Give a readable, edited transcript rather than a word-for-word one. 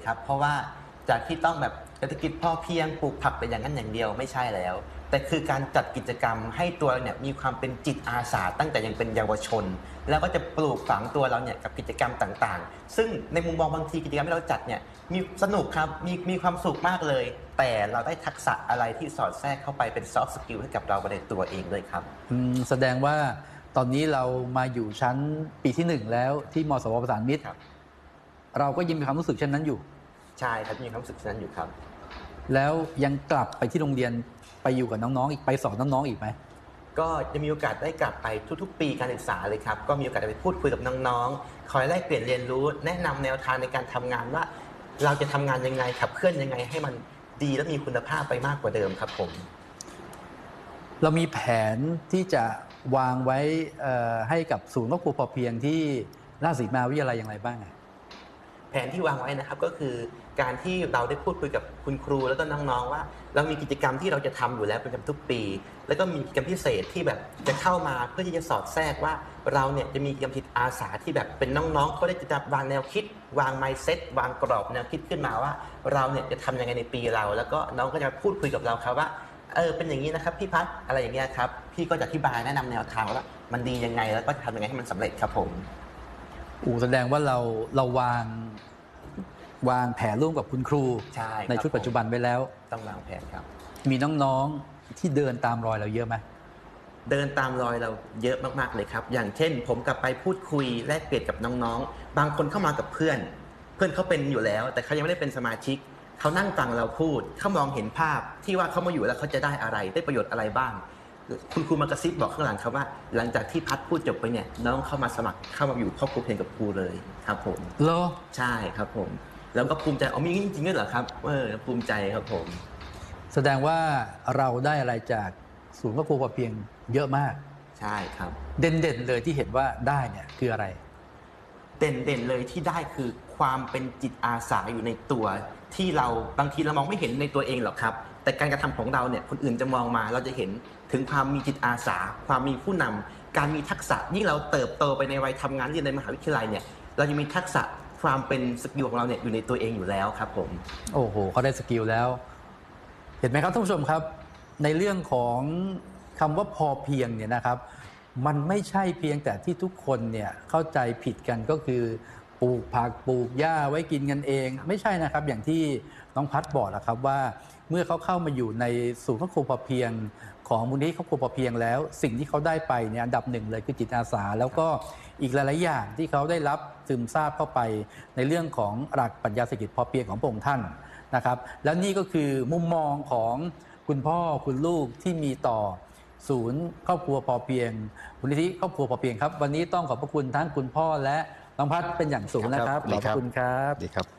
ครับเพราะว่าจากที่ต้องแบบเศรษฐกิจพอเพียงปลูกผักแต่อย่างนั้นอย่างเดียวไม่ใช่แล้วแต่คือการจัดกิจกรรมให้ตัวเนี่ยมีความเป็นจิตอาสาตั้งแต่ยังเป็นเยาวชนแล้วก็จะปลูกฝังตัวเราเนี่ยกับกิจกรรมต่างๆซึ่งในมุมมองบางทีกิจกรรมที่เราจัดเนี่ยมีสนุกครับมีความสุขมากเลยแต่เราได้ทักษะอะไรที่สอดแทรกเข้าไปเป็นซอฟต์สกิลให้กับเราในตัวเองด้วยครับแสดงว่าตอนนี้เรามาอยู่ชั้นปีที่1แล้วที่มสวประสานมิตรเราก็ยังมีความรู้สึกเช่นนั้นอยู่ใช่ครับมีความรู้สึกเช่นนั้นอยู่ครับแล้วยังกลับไปที่โรงเรียนไปอยู่กับน้องๆอีกไปสอนน้องๆอีกไหมก็จะมีโอกาสได้กลับไปทุกๆปีการศึกษาเลยครับก็มีโอกาสได้ไปพูดคุยกับน้องๆคอยแลกเปลี่ยนเรียนรู้แนะนำแนวทางในการทำงานว่าเราจะทำงานยังไงขับเคลื่อนยังไงให้มันดีและมีคุณภาพไปมากกว่าเดิมครับผมเรามีแผนที่จะวางไว้ให้กับศูนย์ครอบครัวพอเพียงที่ราชสีมาวิทยาลัยอย่างไรบ้างแผนที่วางไว้นะครับก็คือการที่เราได้พูดคุยกับคุณครูแล้วก็น้องๆว่าเรามีกิจกรรมที่เราจะทำอยู่แล้วเป็นประจำทุกปีแล้วก็มีกิจกรรมพิเศษที่แบบจะเข้ามาเพื่อที่จะสอดแทรกว่าเราเนี่ยจะมีกิจกรรมจิตอาสาที่แบบเป็นน้องๆเขาได้จะวางแนวคิดวาง mindset วางกรอบแนวคิดขึ้นมาว่าเราเนี่ยจะทำยังไงในปีเราแล้วก็น้องก็จะพูดคุยกับเราครับว่าเป็นอย่างนี้นะครับพี่พัฒน์อะไรอย่างเงี้ยครับพี่ก็จะอธิบายแนะนำแนวทางว่ามันดียังไงแล้วก็ทำยังไงให้มันสำเร็จครับผมแสดงว่าเราวางแผนร่วมกับคุณครูในชุดปัจจุบันไว้แล้วต้องวางแผนครับมีน้องๆที่เดินตามรอยเราเยอะไหมเดินตามรอยเราเยอะมากๆเลยครับอย่างเช่นผมกลับไปพูดคุยแลกเปลี่ยนกับน้องๆบางคนเข้ามากับเพื่อนเขาเป็นอยู่แล้วแต่เขายังไม่ได้เป็นสมาชิกเขานั่งฟังเราพูดเขามองเห็นภาพที่ว่าเขามาอยู่แล้วเขาจะได้อะไรได้ประโยชน์อะไรบ้างคุณครูมากระซิบบอกข้างหลังครับว่าหลังจากที่พัดพูดจบไปเนี่ยน้องเข้ามาสมัครเข้ามาอยู่ครอบครัวเพียงกับครูเลยครับผมเหรอใช่ครับผมแล้วก็ภูมิใจมีจริงๆด้วยเหรอครับภูมิใจครับผมแสดงว่าเราได้อะไรจากศูนย์ครอบครัวพอเพียงเยอะมากใช่ครับเด่นๆเลยที่เห็นว่าได้เนี่ยคืออะไรเด่นเลยที่ได้คือความเป็นจิตอาสาอยู่ในตัวที่เราบางทีเรามองไม่เห็นในตัวเองหรอกครับแต่การกระทำของเราเนี่ยคนอื่นจะมองมาเราจะเห็นถึงความมีจิตอาสาความมีผู้นำการมีทักษะยิ่งเราเติบโตไปในวัยทำงานเรียนในมหาวิทยาลัยเนี่ยเราจะมีทักษะความเป็นสกิลของเราเนี่ยอยู่ในตัวเองอยู่แล้วครับผมโอ้โหเขาได้สกิลแล้วเห็นไหมครับท่านผู้ชมครับในเรื่องของคำว่าพอเพียงเนี่ยนะครับมันไม่ใช่เพียงแต่ที่ทุกคนเนี่ยเข้าใจผิดกันก็คือปลูกผักปลูกหญ้าไว้กินกันเองไม่ใช่นะครับอย่างที่น้องพัดบอกนะครับว่าเมื่อเขาเข้ามาอยู่ในศูนย์ครอบครัวพอเพียงของมูลนิธิครอบครัวพอเพียงแล้วสิ่งที่เขาได้ไปเนี่ยอันดับหนึ่งเลยคือจิตอาสาแล้วก็อีกหลายๆอย่างที่เขาได้รับซึมซาบเข้าไปในเรื่องของหลักปรัชญาเศรษฐกิจพอเพียงของพระองค์ท่านนะครับแล้วนี่ก็คือมุมมองของคุณพ่อคุณลูกที่มีต่อศูนย์ครอบครัวพอเพียงมูลนิธิครอบครัวพอเพียงครับวันนี้ต้องขอบพระคุณทั้งคุณพ่อและน้องพัฒน์เป็นอย่างสูงนะครับขอบคุณครับ